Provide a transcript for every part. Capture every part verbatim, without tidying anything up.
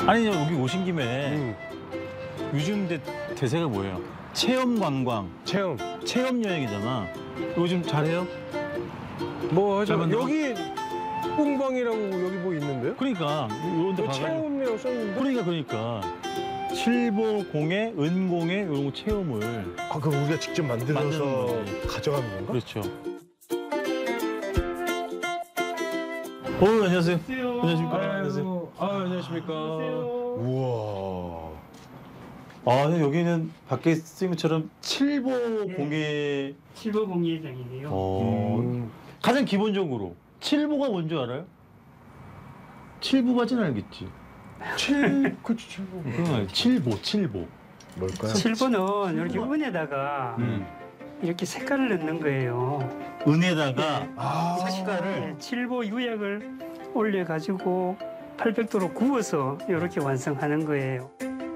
아니 여기 오신 김에 음. 요즘 대, 대세가 뭐예요? 체험 관광, 체험. 체험 여행이잖아. 요즘 잘해요? 뭐 하죠? 그러면 여기 뿡방이라고 여기 뭐 있는데요? 그러니까 이런 데 뭐 가가지고 체험이라고 써있는데? 그러니까 그러니까 칠보공예, 은공예 이런 거 체험을 아, 그럼 우리가 직접 만들어서 만드는 거지. 가져가는 건가? 그렇죠. 어 안녕하세요. 안녕하십니까. 아이고, 아, 안녕하십니까. 우와. 아 여기는 밖에 쓰인 것처럼 칠보공예. 칠보 공예장이네요. 어, 음. 가장 기본적으로 칠보가 뭔지 알아요? 칠보까지는 알겠지. 칠, 그치, 칠보. 그건 알지. 칠보, 칠보. 뭘까요? 칠보는 이렇게 은에다가 음. 이렇게 색깔을 넣는 거예요. 은에다가 아, 색깔을. 네, 칠보 유약을 올려 가지고 팔백 도로 구워서 이렇게 완성하는 거예요.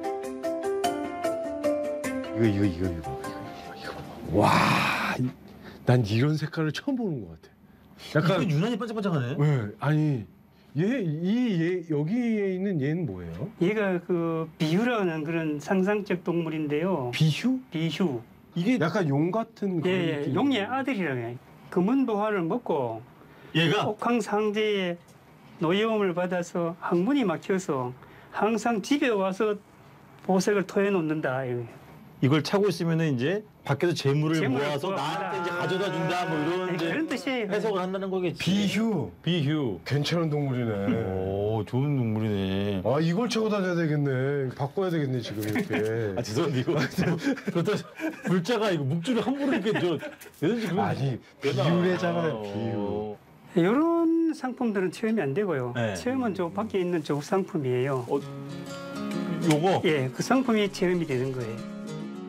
이거, 이거, 이거, 이거, 이거, 이거. 와, 이- 난 이런 색깔을 처음 보는 것 같아. 약간, 이거 유난히 반짝반짝하네. 왜? 아니, 얘, 이, 얘, 여기에 있는 얘는 뭐예요? 얘가 그 비휴라는 그런 상상적 동물인데요. 비휴? 비휴. 이게 약간 용 같은 그런 예, 예, 느낌. 용의 아들이라고 해요. 금은 보화를 먹고 얘가 옥황상제의 노여움을 받아서 항문이 막혀서 항상 집에 와서 보색을 토해 놓는다. 이걸 차고 있으면은 이제 밖에서 재물을 재물을 모아서 모아라. 나한테 이제 가져다 준다 뭐 이런 네, 이제 그런 뜻이에요. 해석을 한다는 거겠지. 비휴. 비휴. 괜찮은 동물이네. 오 좋은 동물이네. 아, 이걸 차고 다녀야 되겠네. 바꿔야 되겠네, 지금 이렇게. 아 죄송한데 이거 그렇다 물자가 이거 묵주를 함부로 이렇게 저 예전지 그거 아니, 되나? 비유래잖아요, 어. 이런 상품들은 체험이 안 되고요. 네. 체험은 저 밖에 있는 저 상품이에요. 어, 요거 예, 그 상품이 체험이 되는 거예요.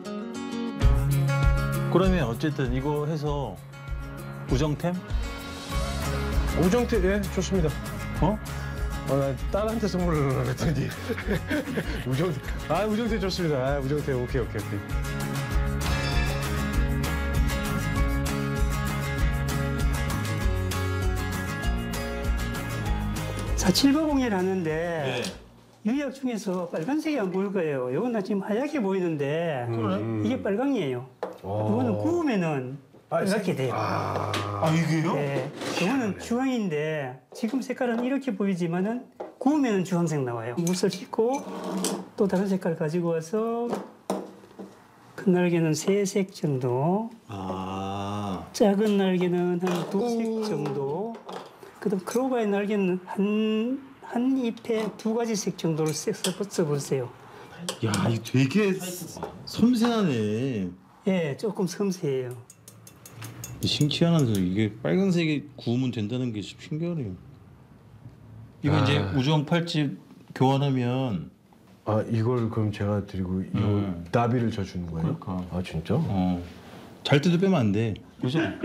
그러면 어쨌든 이거 해서 우정템? 우정태, 예, 좋습니다. 어? 어, 나 딸한테 선물을 하려고 했더니. 우정태, 아, 우정태 좋습니다. 아, 우정태, 오케이, 오케이, 오케이. 자, 칠보공예를 하는데 네. 유약 중에서 빨간색이 안 보일 거예요. 이거는 지금 하얗게 보이는데 음. 이게 빨강이에요. 이거는 구우면은 빨갛게 돼요. 아, 아 이게요? 네, 이거는 주황인데 지금 색깔은 이렇게 보이지만은 구우면은 주황색 나와요. 물을 씻고 또 다른 색깔 가지고 와서 큰 날개는 세 색 정도, 아 작은 날개는 한 두 색 정도, 그다음 크로바의 날개는 한, 한 잎에 두 가지 색 정도를 써서 써보세요. 야 이거 되게 섬세하네. 예, 조금 섬세해요. 신기하면서 이게 빨간색이 구우면 된다는 게 신기하네요. 이거 아. 이제 우정 팔찌 교환하면 아, 이걸 그럼 제가 드리고 이거 음. 나비를 저 주는 거예요? 그러니까. 아, 진짜? 어, 잘 때도 빼면 안 돼. 그죠?